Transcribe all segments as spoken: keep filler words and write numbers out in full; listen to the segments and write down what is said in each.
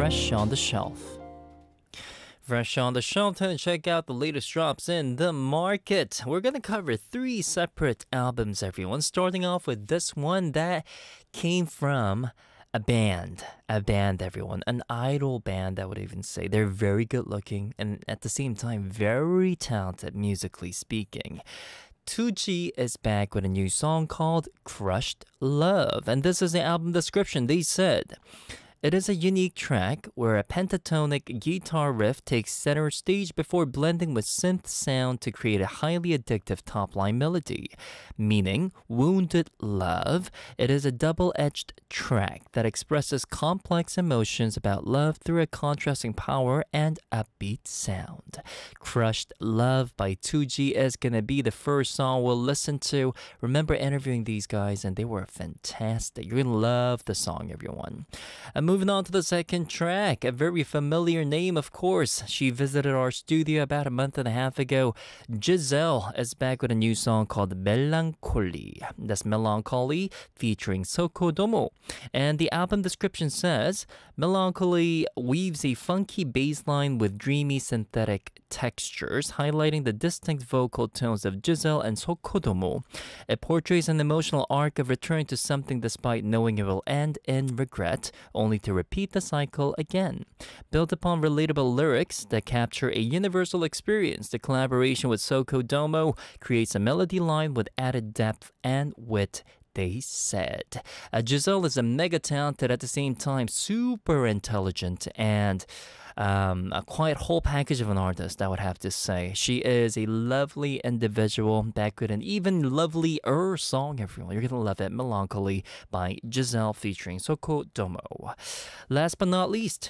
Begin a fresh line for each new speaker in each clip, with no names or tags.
Fresh on the Shelf. Fresh on the Shelf, time to check out the latest drops in the market. We're going to cover three separate albums, everyone. Starting off with this one that came from a band. A band, everyone. An idol band, I would even say. They're very good looking and at the same time very talented musically speaking. two G is back with a new song called Crushed Love. And this is the album description. They said, it is a unique track where a pentatonic guitar riff takes center stage before blending with synth sound to create a highly addictive top-line melody. Meaning, Wounded Love, it is a double-edged track that expresses complex emotions about love through a contrasting power and upbeat sound. Crushed Love by two G is gonna be the first song we'll listen to. Remember interviewing these guys and they were fantastic. You're gonna love the song, everyone. And moving on to the second track, a very familiar name, of course. She visited our studio about a month and a half ago. Giselle is back with a new song called Melancholy. That's Melancholy featuring Soko Domo. And the album description says, Melancholy weaves a funky bass line with dreamy synthetic textures, highlighting the distinct vocal tones of Giselle and Soko Domo. It portrays an emotional arc of return to something despite knowing it will end in regret, only to repeat the cycle again. Built upon relatable lyrics that capture a universal experience, the collaboration with Soko Domo creates a melody line with added depth and wit, they said. Uh, Giselle is a mega talented, at the same time super intelligent and um, a quite whole package of an artist, I would have to say. She is a lovely individual back with an even lovelier song, everyone. You're gonna love it. Melancholy by Giselle featuring Soko Domo. Last but not least,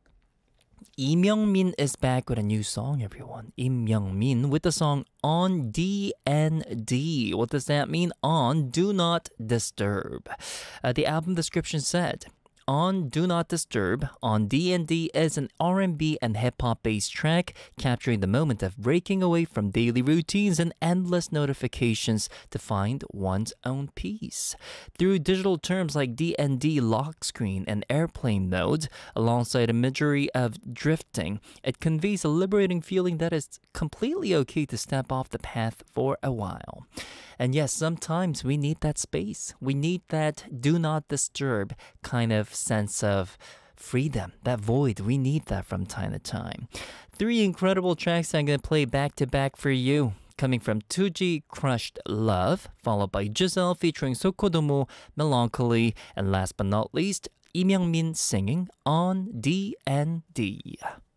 Lee Myung-min is back with a new song, everyone. Lee Myung-min with the song On D N D. What does that mean? On Do Not Disturb. Uh, the album description said, On Do Not Disturb, On D N D is an R and B and hip-hop based track capturing the moment of breaking away from daily routines and endless notifications to find one's own peace. Through digital terms like D N D lock screen and airplane mode, alongside imagery of drifting, it conveys a liberating feeling that it's completely okay to step off the path for a while. And yes, sometimes we need that space. We need that do not disturb kind of sense of freedom, that void. We need that from time to time. Three incredible tracks I'm going to play back to back for you. Coming from two G, Crushed Love, followed by Giselle featuring Soko Domo, Melancholy, and last but not least, Lee Myung-min singing On D N D.